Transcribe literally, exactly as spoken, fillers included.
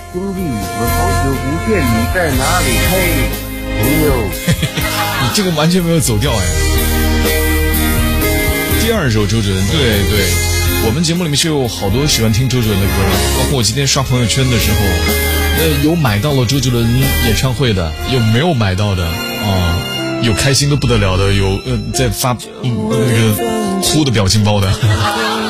兄弟，我好久不见，你在哪里？嘿，朋友， 你这个完全没有走调哎。第二首周杰伦，对对，我们节目里面是有好多喜欢听周杰伦的歌的，包括我今天刷朋友圈的时候，呃，有买到了周杰伦演唱会的，有没有买到的啊？有开心的不得了的，有呃在发、嗯、那个哭的表情包的。